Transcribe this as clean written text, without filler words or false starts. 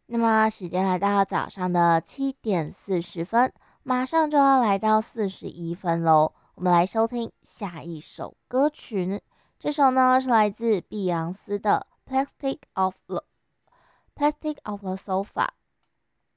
那么时间来到早上的7点40分，马上就要来到41分喽。我们来收听下一首歌曲，这首呢是来自碧昂斯的《Plastic of the Sofa》。